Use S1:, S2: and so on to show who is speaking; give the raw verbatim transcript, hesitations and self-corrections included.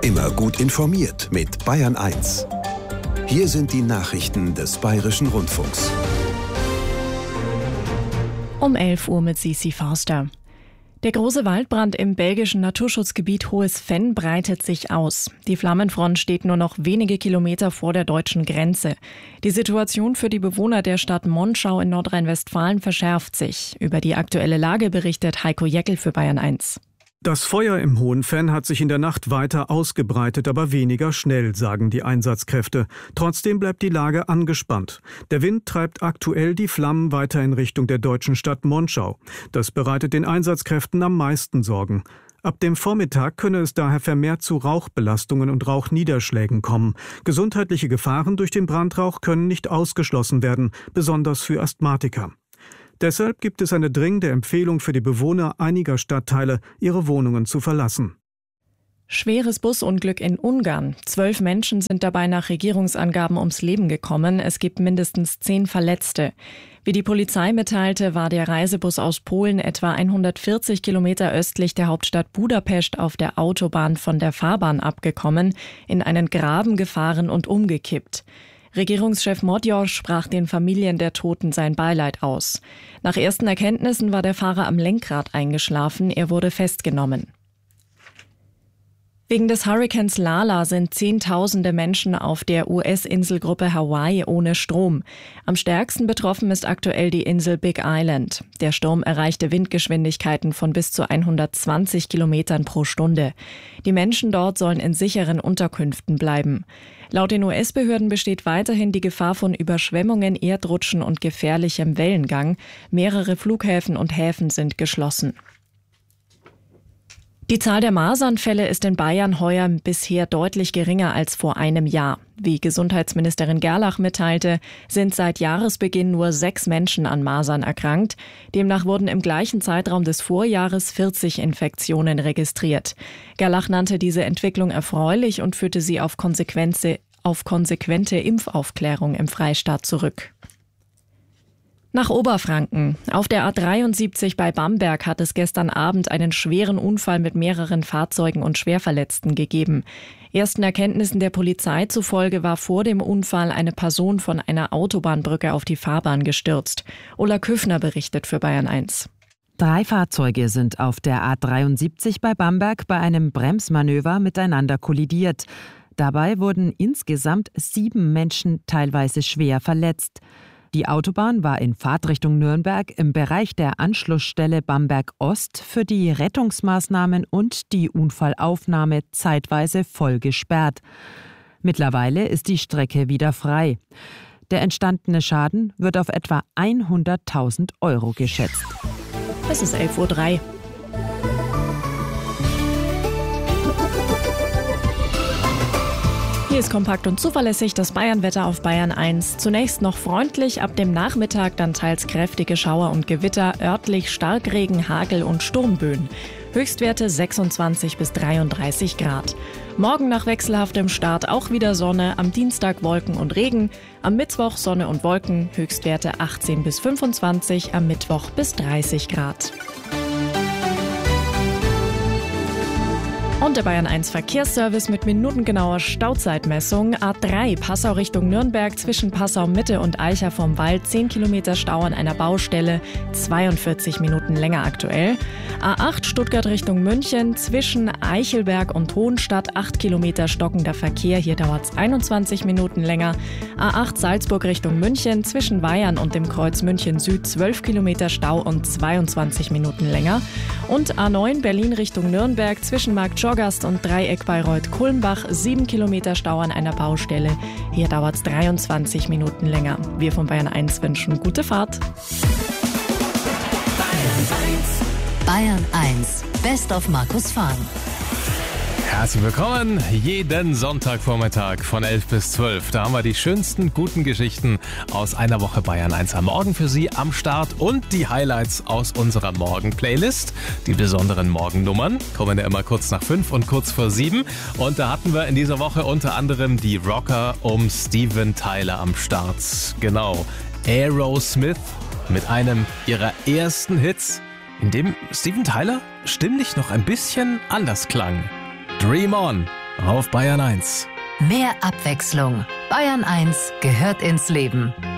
S1: Immer gut informiert mit Bayern eins. Hier sind die Nachrichten des Bayerischen Rundfunks.
S2: Um elf Uhr mit Sisi Forster. Der große Waldbrand im belgischen Naturschutzgebiet Hohes Venn breitet sich aus. Die Flammenfront steht nur noch wenige Kilometer vor der deutschen Grenze. Die Situation für die Bewohner der Stadt Monschau in Nordrhein-Westfalen verschärft sich. Über die aktuelle Lage berichtet Heiko Jeckel für Bayern eins.
S3: Das Feuer im Hohen Venn hat sich in der Nacht weiter ausgebreitet, aber weniger schnell, sagen die Einsatzkräfte. Trotzdem bleibt die Lage angespannt. Der Wind treibt aktuell die Flammen weiter in Richtung der deutschen Stadt Monschau. Das bereitet den Einsatzkräften am meisten Sorgen. Ab dem Vormittag könne es daher vermehrt zu Rauchbelastungen und Rauchniederschlägen kommen. Gesundheitliche Gefahren durch den Brandrauch können nicht ausgeschlossen werden, besonders für Asthmatiker. Deshalb gibt es eine dringende Empfehlung für die Bewohner einiger Stadtteile, ihre Wohnungen zu verlassen.
S2: Schweres Busunglück in Ungarn. Zwölf Menschen sind dabei nach Regierungsangaben ums Leben gekommen. Es gibt mindestens zehn Verletzte. Wie die Polizei mitteilte, war der Reisebus aus Polen etwa hundertvierzig Kilometer östlich der Hauptstadt Budapest auf der Autobahn von der Fahrbahn abgekommen, in einen Graben gefahren und umgekippt. Regierungschef Modjor sprach den Familien der Toten sein Beileid aus. Nach ersten Erkenntnissen war der Fahrer am Lenkrad eingeschlafen, er wurde festgenommen. Wegen des Hurrikans Lala sind Zehntausende Menschen auf der U S-Inselgruppe Hawaii ohne Strom. Am stärksten betroffen ist aktuell die Insel Big Island. Der Sturm erreichte Windgeschwindigkeiten von bis zu hundertzwanzig Kilometern pro Stunde. Die Menschen dort sollen in sicheren Unterkünften bleiben. Laut den U S-Behörden besteht weiterhin die Gefahr von Überschwemmungen, Erdrutschen und gefährlichem Wellengang. Mehrere Flughäfen und Häfen sind geschlossen. Die Zahl der Masernfälle ist in Bayern heuer bisher deutlich geringer als vor einem Jahr. Wie Gesundheitsministerin Gerlach mitteilte, sind seit Jahresbeginn nur sechs Menschen an Masern erkrankt. Demnach wurden im gleichen Zeitraum des Vorjahres vierzig Infektionen registriert. Gerlach nannte diese Entwicklung erfreulich und führte sie auf konsequente, auf konsequente Impfaufklärung im Freistaat zurück. Nach Oberfranken. Auf der A dreiundsiebzig bei Bamberg hat es gestern Abend einen schweren Unfall mit mehreren Fahrzeugen und Schwerverletzten gegeben. Ersten Erkenntnissen der Polizei zufolge war vor dem Unfall eine Person von einer Autobahnbrücke auf die Fahrbahn gestürzt. Ulla Küffner berichtet für Bayern eins.
S4: Drei Fahrzeuge sind auf der A dreiundsiebzig bei Bamberg bei einem Bremsmanöver miteinander kollidiert. Dabei wurden insgesamt sieben Menschen teilweise schwer verletzt. Die Autobahn war in Fahrtrichtung Nürnberg im Bereich der Anschlussstelle Bamberg Ost für die Rettungsmaßnahmen und die Unfallaufnahme zeitweise voll gesperrt. Mittlerweile ist die Strecke wieder frei. Der entstandene Schaden wird auf etwa hunderttausend Euro geschätzt.
S2: Es ist elf Uhr drei. Hier ist kompakt und zuverlässig das Bayernwetter auf Bayern eins. Zunächst noch freundlich, ab dem Nachmittag dann teils kräftige Schauer und Gewitter, örtlich Starkregen, Hagel und Sturmböen. Höchstwerte sechsundzwanzig bis dreiunddreißig Grad. Morgen nach wechselhaftem Start auch wieder Sonne, am Dienstag Wolken und Regen, am Mittwoch Sonne und Wolken, Höchstwerte achtzehn bis fünfundzwanzig, am Mittwoch bis dreißig Grad. Und der Bayern eins Verkehrsservice mit minutengenauer Stauzeitmessung. A drei Passau Richtung Nürnberg zwischen Passau Mitte und Eicher vom Wald. zehn Kilometer Stau an einer Baustelle, zweiundvierzig Minuten länger aktuell. A acht Stuttgart Richtung München zwischen Eichelberg und Hohenstadt. acht Kilometer stockender Verkehr, hier dauert es einundzwanzig Minuten länger. A acht Salzburg Richtung München zwischen Weyern und dem Kreuz München Süd. zwölf Kilometer Stau und zweiundzwanzig Minuten länger. Und A neun Berlin Richtung Nürnberg zwischen Markt Jorgast und Dreieck Bayreuth-Kulmbach, sieben Kilometer Stau an einer Baustelle. Hier dauert es dreiundzwanzig Minuten länger. Wir von Bayern eins wünschen gute Fahrt.
S5: Bayern eins, Best of Markus Fahn.
S6: Herzlich willkommen, jeden Sonntagvormittag von elf bis zwölf. Da haben wir die schönsten guten Geschichten aus einer Woche Bayern eins am Morgen für Sie am Start und die Highlights aus unserer Morgen-Playlist. Die besonderen Morgennummern kommen ja immer kurz nach fünf und kurz vor sieben. Und da hatten wir in dieser Woche unter anderem die Rocker um Steven Tyler am Start. Genau, Aerosmith mit einem ihrer ersten Hits, in dem Steven Tyler stimmlich noch ein bisschen anders klang. Dream On auf Bayern eins.
S5: Mehr Abwechslung. Bayern eins gehört ins Leben.